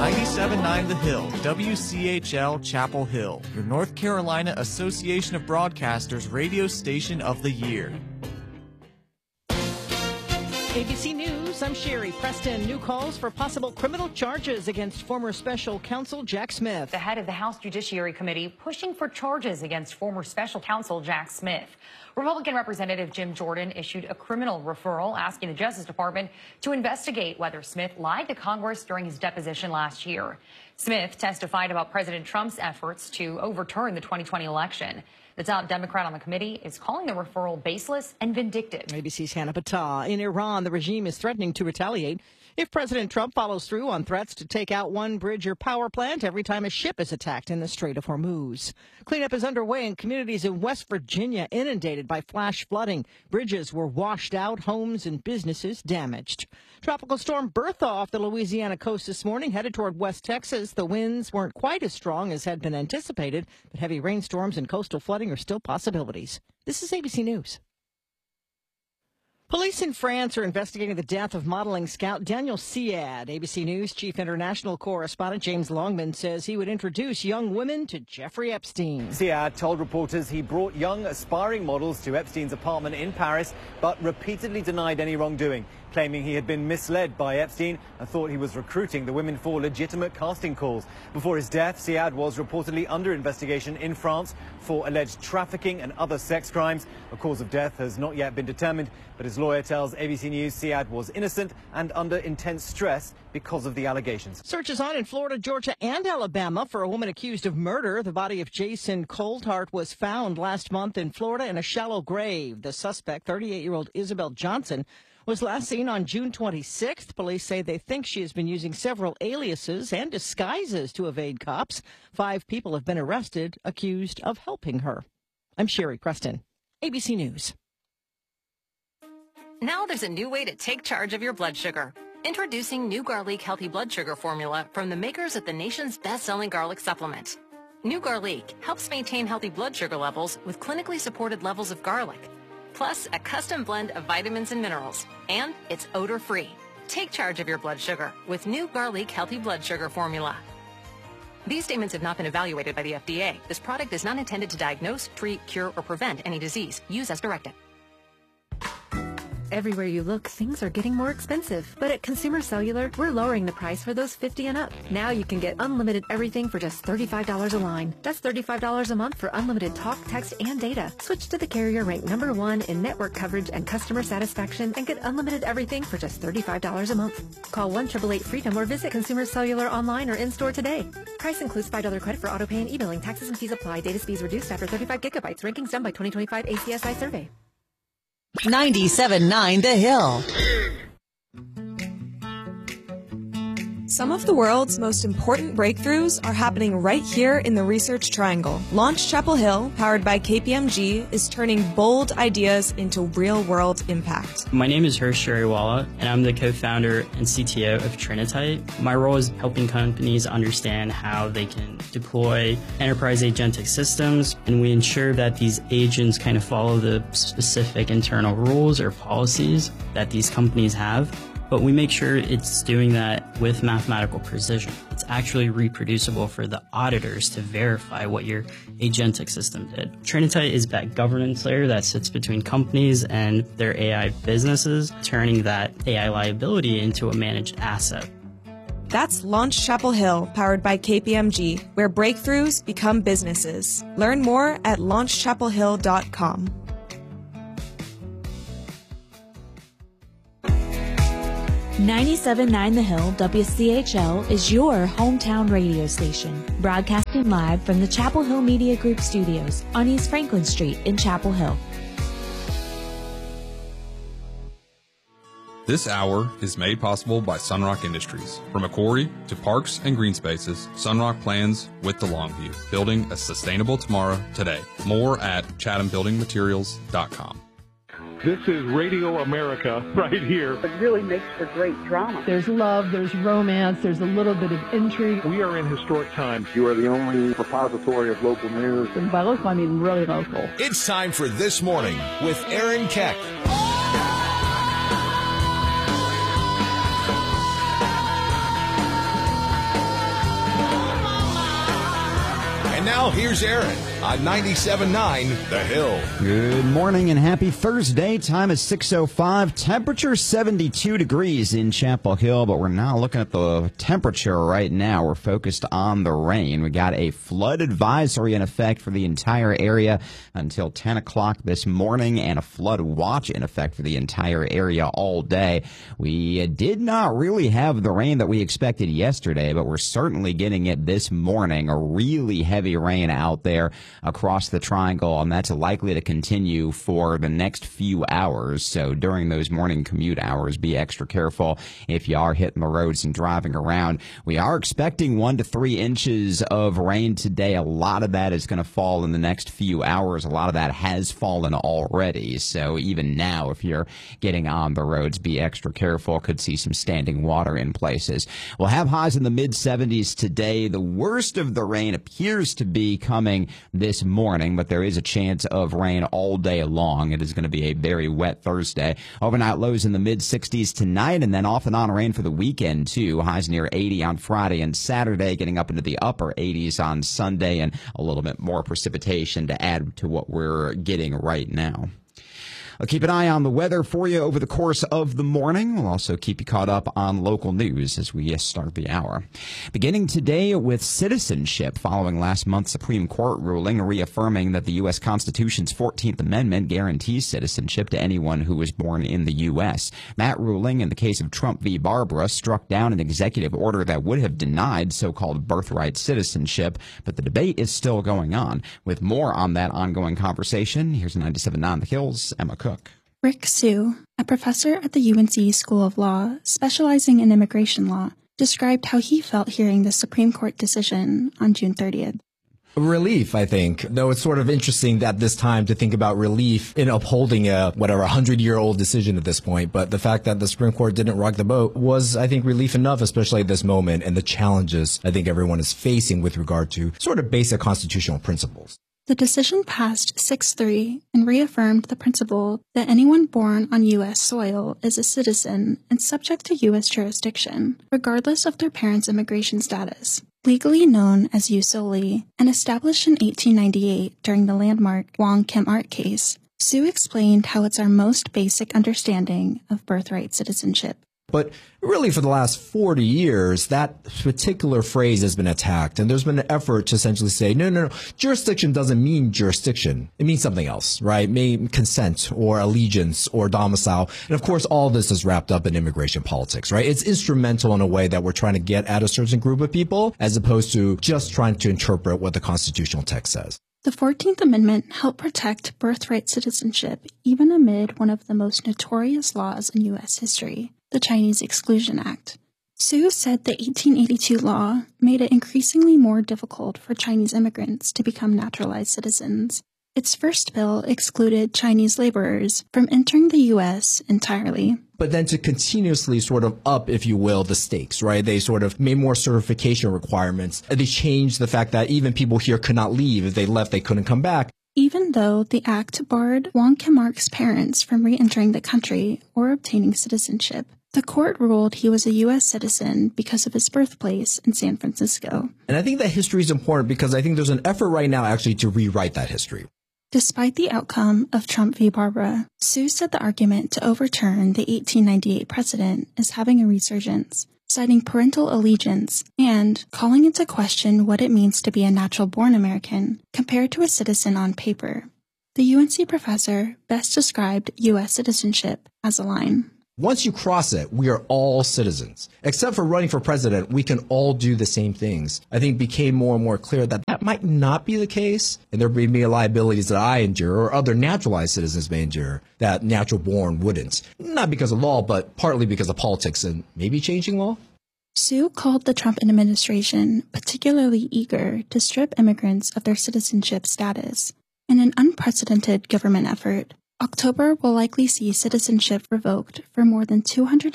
97.9 The Hill, WCHL Chapel Hill, your North Carolina Association of Broadcasters radio station of the year. ABC News, I'm Sherry Preston. New calls for possible criminal charges against former special counsel Jack Smith. The head of the House Judiciary Committee pushing for charges against former special counsel Jack Smith. Republican Representative Jim Jordan issued a criminal referral asking the Justice Department to investigate whether Smith lied to Congress during his deposition last year. Smith testified about President Trump's efforts to overturn the 2020 election. The top Democrat on the committee is calling the referral baseless and vindictive. ABC's Hannah Battah. In Iran, the regime is threatening to retaliate if President Trump follows through on threats to take out one bridge or power plant every time a ship is attacked in the Strait of Hormuz. Cleanup is underway in communities in West Virginia inundated by flash flooding. Bridges were washed out, homes and businesses damaged. Tropical storm Bertha off the Louisiana coast this morning, headed toward West Texas. The winds weren't quite as strong as had been anticipated, but heavy rainstorms and coastal flooding are still possibilities. This is ABC News. Police in France are investigating the death of modeling scout Daniel Siad. ABC News chief international correspondent James Longman says he would introduce young women to Jeffrey Epstein. Siad told reporters he brought young aspiring models to Epstein's apartment in Paris, but repeatedly denied any wrongdoing, claiming he had been misled by Epstein and thought he was recruiting the women for legitimate casting calls. Before his death, Siad was reportedly under investigation in France for alleged trafficking and other sex crimes. A cause of death has not yet been determined, but his lawyer tells ABC News Siad was innocent and under intense stress because of the allegations. Search is on in Florida, Georgia, and Alabama for a woman accused of murder. The body of Jason Coldhart was found last month in Florida in a shallow grave. The suspect, 38-year-old Isabel Johnson, was last seen on June 26th. Police say they think she has been using several aliases and disguises to evade cops. 5 people have been arrested, accused of helping her. I'm Sherry Preston, ABC News. Now there's a new way to take charge of your blood sugar. Introducing new Garlic Healthy Blood Sugar Formula from the makers of the nation's best-selling garlic supplement. New Garlic helps maintain healthy blood sugar levels with clinically supported levels of garlic, plus a custom blend of vitamins and minerals, and it's odor-free. Take charge of your blood sugar with new Garlic Healthy Blood Sugar Formula. These statements have not been evaluated by the FDA. This product is not intended to diagnose, treat, cure, or prevent any disease. Use as directed. Everywhere you look, things are getting more expensive. But at Consumer Cellular, we're lowering the price for those 50 and up. Now you can get unlimited everything for just $35 a line. That's $35 a month for unlimited talk, text, and data. Switch to the carrier ranked #1 in network coverage and customer satisfaction and get unlimited everything for just $35 a month. Call 1-888-FREEDOM or visit Consumer Cellular online or in-store today. Price includes $5 credit for auto pay and e-billing. Taxes and fees apply. Data speeds reduced after 35 gigabytes. Rankings done by 2025 ACSI survey. 97.9 The Hill. Some of the world's most important breakthroughs are happening right here in the Research Triangle. Launch Chapel Hill, powered by KPMG, is turning bold ideas into real-world impact. My name is Harsh Jariwala, and I'm the co-founder and CTO of Trinitite. My role is helping companies understand how they can deploy enterprise agentic systems, and we ensure that these agents kind of follow the specific internal rules or policies that these companies have. But we make sure it's doing that with mathematical precision. It's actually reproducible for the auditors to verify what your agentic system did. Trinitite is that governance layer that sits between companies and their AI businesses, turning that AI liability into a managed asset. That's Launch Chapel Hill, powered by KPMG, where breakthroughs become businesses. Learn more at launchchapelhill.com. 97.9 The Hill, WCHL, is your hometown radio station, broadcasting live from the Chapel Hill Media Group studios on East Franklin Street in Chapel Hill. This hour is made possible by Sunrock Industries. From a quarry to parks and green spaces, Sunrock plans with the long view, building a sustainable tomorrow today. More at chathambuildingmaterials.com. This is Radio America right here. It really makes for great drama. There's love, there's romance, there's a little bit of intrigue. We are in historic times. You are the only repository of local news. And by local, I mean really local. It's time for This Morning with Aaron Keck. Now here's Aaron on 97.9 The Hill. Good morning and happy Thursday. Time is 6:05. Temperature 72 degrees in Chapel Hill, but we're not looking at the temperature right now. We're focused on the rain. We got a flood advisory in effect for the entire area until 10 o'clock this morning and a flood watch in effect for the entire area all day. We did not really have the rain that we expected yesterday, but we're certainly getting it this morning. A really heavy rain out there across the triangle, and that's likely to continue for the next few hours. So during those morning commute hours, be extra careful if you are hitting the roads and driving around. We are expecting 1 to 3 inches of rain today. A lot of that is going to fall in the next few hours. A lot of that has fallen already. So even now, if you're getting on the roads, be extra careful. Could see some standing water in places. We'll have highs in the mid-70s today. The worst of the rain appears to be coming this morning, but there is a chance of rain all day long. It is going to be a very wet Thursday. Overnight lows in the mid-60s tonight, and then off and on rain for the weekend, too. Highs near 80 on Friday and Saturday, getting up into the upper 80s on Sunday, and a little bit more precipitation to add to what we're getting right now. I'll keep an eye on the weather for you over the course of the morning. We'll also keep you caught up on local news as we start the hour. Beginning today with citizenship, following last month's Supreme Court ruling reaffirming that the U.S. Constitution's 14th Amendment guarantees citizenship to anyone who was born in the U.S. That ruling, in the case of Trump v. Barbara, struck down an executive order that would have denied so-called birthright citizenship, but the debate is still going on. With more on that ongoing conversation, here's 97.9 The Hill's Emma Cook. Rick Sue, a professor at the UNC School of Law specializing in immigration law, described how he felt hearing the Supreme Court decision on June 30th. Relief, I think, though it's sort of interesting at this time to think about relief in upholding a 100-year-old decision at this point. But the fact that the Supreme Court didn't rock the boat was, I think, relief enough, especially at this moment and the challenges I think everyone is facing with regard to sort of basic constitutional principles. The decision passed 6-3 and reaffirmed the principle that anyone born on U.S. soil is a citizen and subject to U.S. jurisdiction, regardless of their parents' immigration status. Legally known as jus soli and established in 1898 during the landmark Wong Kim Ark case, Sue explained how it's our most basic understanding of birthright citizenship. But really, for the last 40 years, that particular phrase has been attacked, and there's been an effort to essentially say, no, jurisdiction doesn't mean jurisdiction. It means something else, right? It means consent or allegiance or domicile. And of course, all this is wrapped up in immigration politics, right? It's instrumental in a way that we're trying to get at a certain group of people, as opposed to just trying to interpret what the constitutional text says. The 14th Amendment helped protect birthright citizenship even amid one of the most notorious laws in U.S. history, the Chinese Exclusion Act. Sue said the 1882 law made it increasingly more difficult for Chinese immigrants to become naturalized citizens. Its first bill excluded Chinese laborers from entering the U.S. entirely. But then to continuously sort of up, if you will, the stakes, right? They sort of made more certification requirements. They changed the fact that even people here could not leave. If they left, they couldn't come back. Even though the act barred Wong Kim Ark's parents from re-entering the country or obtaining citizenship, the court ruled he was a U.S. citizen because of his birthplace in San Francisco. And I think that history is important because I think there's an effort right now actually to rewrite that history. Despite the outcome of Trump v. Barbara, Sue said the argument to overturn the 1898 precedent is having a resurgence, citing parental allegiance and calling into question what it means to be a natural-born American compared to a citizen on paper. The UNC professor best described U.S. citizenship as a line. Once you cross it, we are all citizens. Except for running for president, we can all do the same things. I think it became more and more clear that that might not be the case, and there may be liabilities that I endure or other naturalized citizens may endure that natural born wouldn't. Not because of law, but partly because of politics and maybe changing law. Sue called the Trump administration particularly eager to strip immigrants of their citizenship status. In an unprecedented government effort, October will likely see citizenship revoked for more than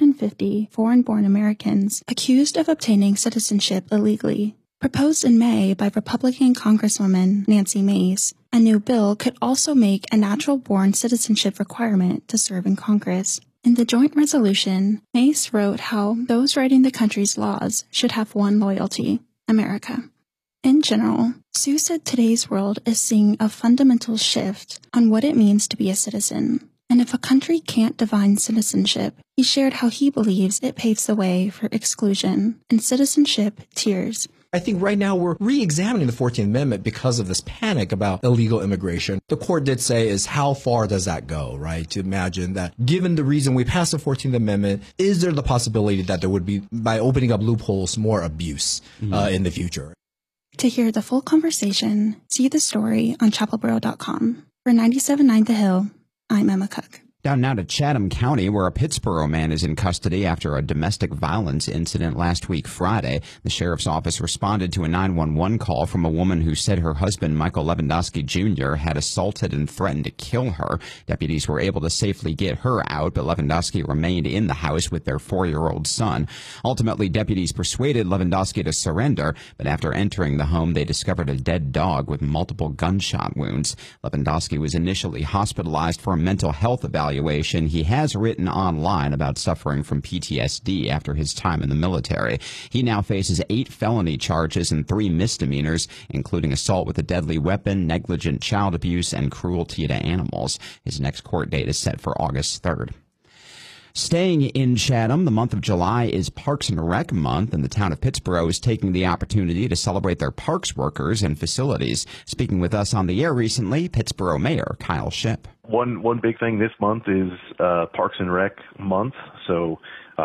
250 foreign-born Americans accused of obtaining citizenship illegally. Proposed in May by Republican Congresswoman Nancy Mace, a new bill could also make a natural-born citizenship requirement to serve in Congress. In the joint resolution, Mace wrote how those writing the country's laws should have one loyalty: America. In general, Sue said today's world is seeing a fundamental shift on what it means to be a citizen. And if a country can't define citizenship, he shared how he believes it paves the way for exclusion and citizenship tiers. I think right now we're re-examining the 14th Amendment because of this panic about illegal immigration. The court did say is how far does that go, right? To imagine that given the reason we passed the 14th Amendment, is there the possibility that there would be, by opening up loopholes, more abuse in the future? To hear the full conversation, see the story on chapelboro.com. For 97.9 The Hill, I'm Emma Cook. Down now to Chatham County, where a Pittsboro man is in custody after a domestic violence incident last week Friday. The sheriff's office responded to a 911 call from a woman who said her husband, Michael Lewandowski Jr., had assaulted and threatened to kill her. Deputies were able to safely get her out, but Lewandowski remained in the house with their 4-year-old son. Ultimately, deputies persuaded Lewandowski to surrender, but after entering the home, they discovered a dead dog with multiple gunshot wounds. Lewandowski was initially hospitalized for a mental health evaluation. He has written online about suffering from PTSD after his time in the military. He now faces 8 felony charges and 3 misdemeanors, including assault with a deadly weapon, negligent child abuse, and cruelty to animals. His next court date is set for August 3rd. Staying in Chatham, the month of July is Parks and Rec Month, and the town of Pittsboro is taking the opportunity to celebrate their parks workers and facilities. Speaking with us on the air recently, Pittsboro Mayor Kyle Shipp. One big thing this month is Parks and Rec Month. So,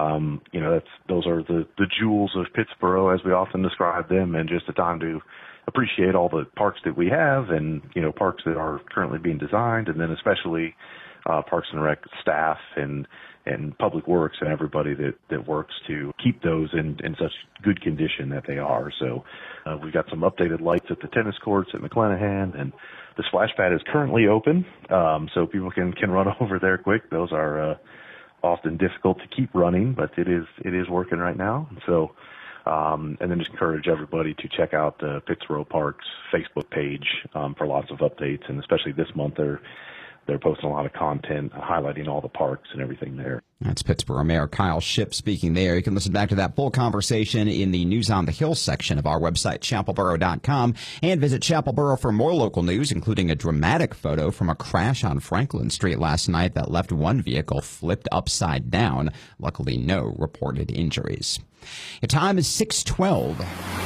those are the jewels of Pittsboro, as we often describe them, and just a time to appreciate all the parks that we have and, parks that are currently being designed, and then especially Parks and Rec staff and Public Works and everybody that works to keep those in such good condition that they are. So we've got some updated lights at the tennis courts at McClanahan, and the splash pad is currently open, so people can run over there quick. Those are often difficult to keep running, but it is working right now. So and then just encourage everybody to check out the Pittsboro Parks Facebook page for lots of updates, and especially this month they're posting a lot of content highlighting all the parks and everything there. That's Pittsboro Mayor Kyle Shipp speaking there. You can listen back to that full conversation in the News on the Hill section of our website, chapelboro.com, and visit Chapelboro for more local news, including a dramatic photo from a crash on Franklin Street last night that left one vehicle flipped upside down. Luckily, no reported injuries. Your time is 6:12.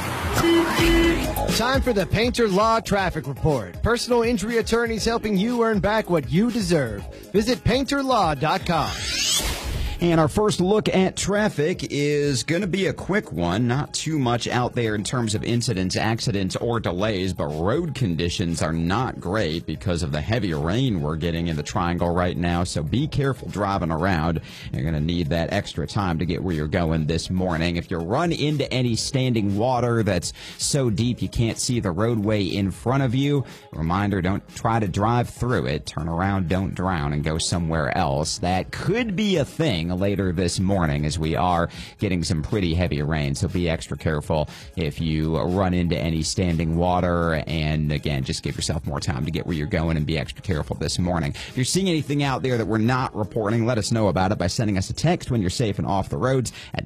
Time for the Painter Law Traffic Report. Personal injury attorneys helping you earn back what you deserve. Visit painterlaw.com. And our first look at traffic is going to be a quick one. Not too much out there in terms of incidents, accidents, or delays, but road conditions are not great because of the heavy rain we're getting in the Triangle right now. So be careful driving around. You're going to need that extra time to get where you're going this morning. If you run into any standing water that's so deep you can't see the roadway in front of you, reminder, don't try to drive through it. Turn around, don't drown, and go somewhere else. That could be a thing later this morning as we are getting some pretty heavy rain, so be extra careful if you run into any standing water, and again, just give yourself more time to get where you're going and be extra careful this morning. If you're seeing anything out there that we're not reporting, let us know about it by sending us a text when you're safe and off the roads at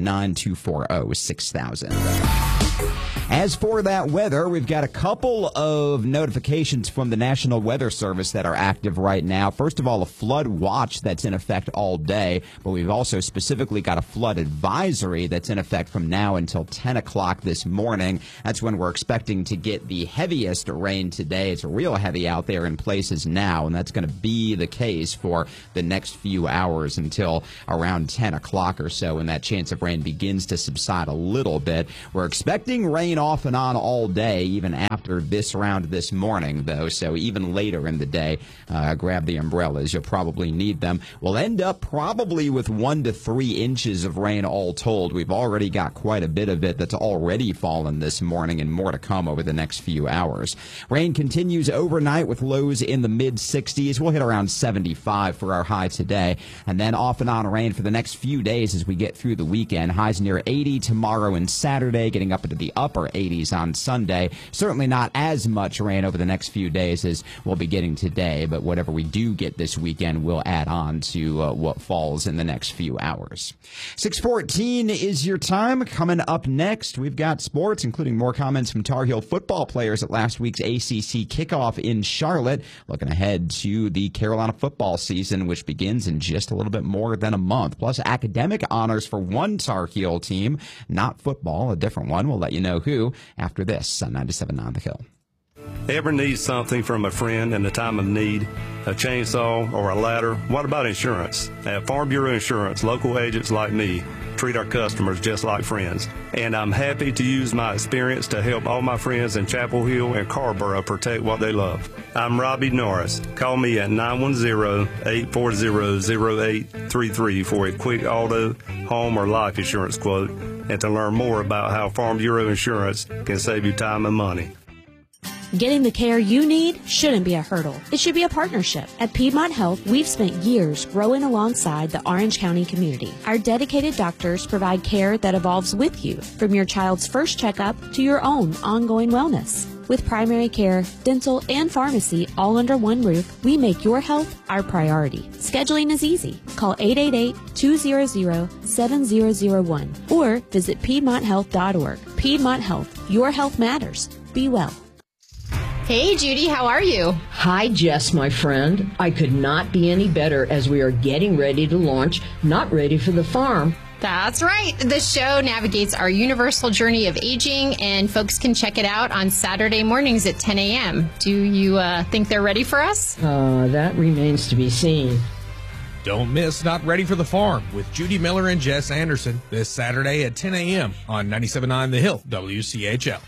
919-240-6000. As for that weather, we've got a couple of notifications from the National Weather Service that are active right now. First of all, a flood watch that's in effect all day, but we've also specifically got a flood advisory that's in effect from now until 10 o'clock this morning. That's when we're expecting to get the heaviest rain today. It's real heavy out there in places now, and that's going to be the case for the next few hours until around 10 o'clock or so, when that chance of rain begins to subside a little bit. We're expecting rain off and on all day, even after this round this morning, though, so even later in the day, grab the umbrellas. You'll probably need them. We'll end up probably with 1 to 3 inches of rain all told. We've already got quite a bit of it that's already fallen this morning, and more to come over the next few hours. Rain continues overnight with lows in the mid-60s. We'll hit around 75 for our high today, and then off and on rain for the next few days as we get through the weekend. Highs near 80 tomorrow and Saturday, getting up into the upper upper 80s on Sunday. Certainly not as much rain over the next few days as we'll be getting today, but whatever we do get this weekend will add on to what falls in the next few hours. 6:14 is your time. Coming up next, we've got sports, including more comments from Tar Heel football players at last week's ACC kickoff in Charlotte. Looking ahead to the Carolina football season, which begins in just a little bit more than a month. Plus, academic honors for one Tar Heel team, not football, a different one. We'll let you know who after this on 97.9 The Hill. Ever need something from a friend in a time of need? A chainsaw or a ladder? What about insurance? At Farm Bureau Insurance, local agents like me treat our customers just like friends. And I'm happy to use my experience to help all my friends in Chapel Hill and Carrboro protect what they love. I'm Robbie Norris. Call me at 910-840-0833 for a quick auto, home, or life insurance quote, and to learn more about how Farm Bureau Insurance can save you time and money. Getting the care you need shouldn't be a hurdle. It should be a partnership. At Piedmont Health, we've spent years growing alongside the Orange County community. Our dedicated doctors provide care that evolves with you, from your child's first checkup to your own ongoing wellness. With primary care, dental, and pharmacy all under one roof, we make your health our priority. Scheduling is easy. Call 888-200-7001 or visit PiedmontHealth.org. Piedmont Health. Your health matters. Be well. Hey, Judy, how are you? Hi, Jess, my friend. I could not be any better as we are getting ready to launch Not Ready for the Farm. That's right. The show navigates our universal journey of aging, and folks can check it out on Saturday mornings at 10 a.m. Do you think they're ready for us? That remains to be seen. Don't miss Not Ready for the Farm with Judy Miller and Jess Anderson this Saturday at 10 a.m. on 97.9 The Hill, WCHL.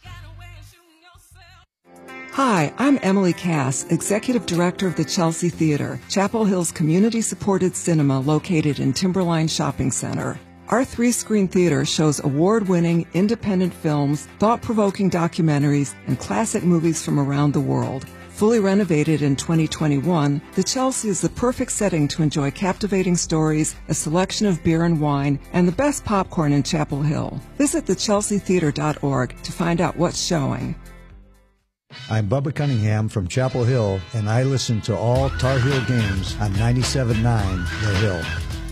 Hi, I'm Emily Cass, Executive Director of the Chelsea Theater, Chapel Hill's community-supported cinema located in Timberline Shopping Center. Our 3-screen theater shows award-winning independent films, thought-provoking documentaries, and classic movies from around the world. Fully renovated in 2021, the Chelsea is the perfect setting to enjoy captivating stories, a selection of beer and wine, and the best popcorn in Chapel Hill. Visit thechelseatheater.org to find out what's showing. I'm Bubba Cunningham from Chapel Hill, and I listen to all Tar Heel games on 97.9 The Hill.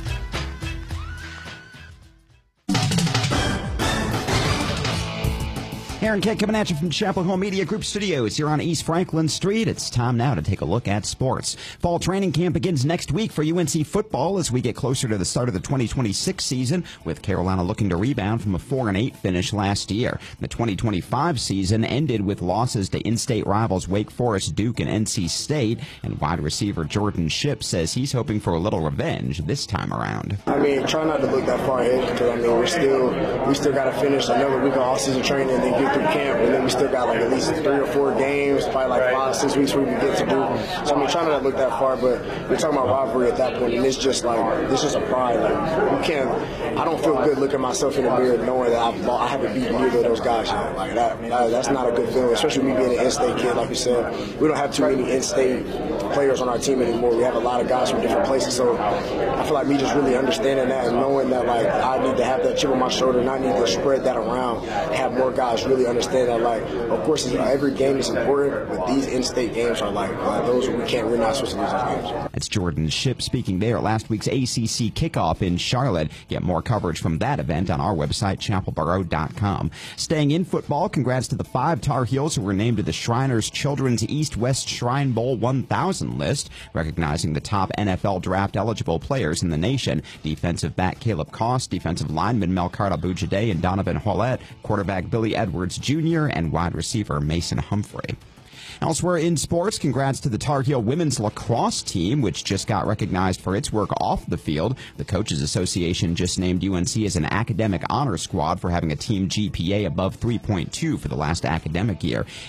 Aaron Kent coming at you from Chapel Hill Media Group Studios here on East Franklin Street. It's time now to take a look at sports. Fall training camp begins next week for UNC football as we get closer to the start of the 2026 season, with Carolina looking to rebound from a 4-8 finish last year. The 2025 season ended with losses to in-state rivals Wake Forest, Duke, and NC State, and wide receiver Jordan Shipp says he's hoping for a little revenge this time around. Try not to look that far ahead because, we still got to finish another week of off-season training and then get through camp, and then we still got at least 3 or 4 games, probably 5-6 weeks we can get to do. So try not to look that far, but we're talking about rivalry at that point, and it's just a pride. I don't feel good looking myself in the mirror knowing that I haven't beaten either of those guys yet. That's not a good feeling, especially me being an in-state kid. Like you said, we don't have too many in-state players on our team anymore. We have a lot of guys from different places, so I feel like me just really understanding that and knowing that I need to have that chip on my shoulder and I need to spread that around, have more guys really understand that, of course, every game is important, but these in-state games are those we can't, we're not supposed to lose those games. That's Jordan Shipp speaking there at last week's ACC kickoff in Charlotte. Get more coverage from that event on our website, chapelboro.com. Staying in football, congrats to the 5 Tar Heels who were named to the Shriners Children's East-West Shrine Bowl 1000 list, recognizing the top NFL draft-eligible players in the nation. Defensive back Caleb Koss, defensive lineman Melkart Abujade and Donovan Hollett, quarterback Billy Edwards Jr., and wide receiver Mason Humphrey. Elsewhere in sports, congrats to the Tar Heel women's lacrosse team, which just got recognized for its work off the field. The Coaches Association just named UNC as an academic honor squad for having a team GPA above 3.2 for the last academic year.